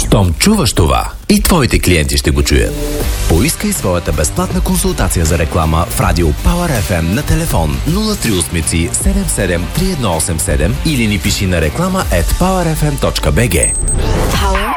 Щом чуваш това, и твоите клиенти ще го чуят. Поискай своята безплатна консултация за реклама в Радио Power FM на телефон 038 77 3187 или ни пиши на реклама@powerfm.bg. Power